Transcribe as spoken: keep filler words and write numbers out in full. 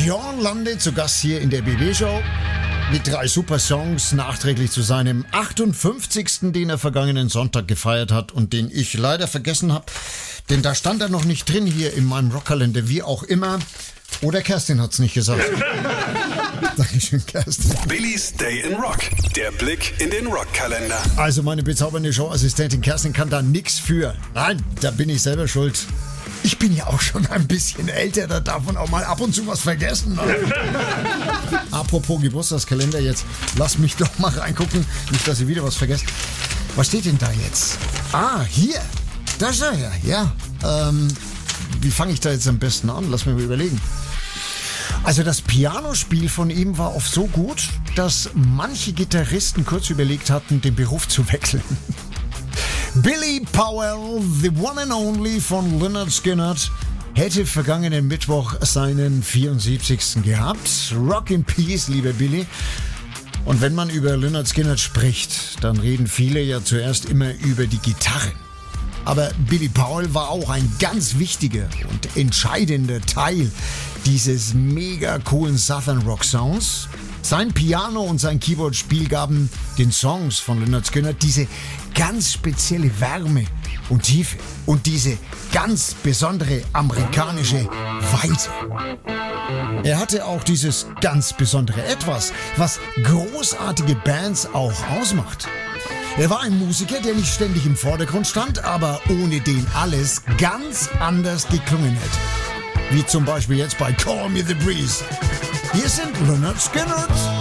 Björn Lande zu Gast hier in der B B-Show mit drei super Songs, nachträglich zu seinem achtundfünfzigsten, den er vergangenen Sonntag gefeiert hat und den ich leider vergessen habe, denn da stand er noch nicht drin hier in meinem Rockkalender, wie auch immer. Oder Kerstin hat's nicht gesagt. Dankeschön, Kerstin. Billys Day in Rock, der Blick in den Rockkalender. Also meine bezaubernde Showassistentin Kerstin kann da nix für. Nein, da bin ich selber schuld. Ich bin ja auch schon ein bisschen älter, da darf man auch mal ab und zu was vergessen. Ne? Apropos Geburtstagskalender, jetzt lass mich doch mal reingucken, nicht, dass ich wieder was vergesse. Was steht denn da jetzt? Ah, hier. Da ist er ja, ja. Ähm, wie fange ich da jetzt am besten an? Lass mich mal überlegen. Also das Pianospiel von ihm war oft so gut, dass manche Gitarristen kurz überlegt hatten, den Beruf zu wechseln. Billy Powell, the one and only von Lynyrd Skynyrd, hätte vergangenen Mittwoch seinen vierundsiebzigsten gehabt. Rock in Peace, lieber Billy. Und wenn man über Lynyrd Skynyrd spricht, dann reden viele ja zuerst immer über die Gitarre. Aber Billy Powell war auch ein ganz wichtiger und entscheidender Teil dieses mega coolen Southern Rock Sounds. Sein Piano und sein Keyboard-Spiel gaben den Songs von Lynyrd Skynyrd diese ganz spezielle Wärme und Tiefe und diese ganz besondere amerikanische Weite. Er hatte auch dieses ganz besondere Etwas, was großartige Bands auch ausmacht. Er war ein Musiker, der nicht ständig im Vordergrund stand, aber ohne den alles ganz anders geklungen hätte. Wie zum Beispiel jetzt bei Call Me The Breeze. Hier sind Lynyrd Skynyrd.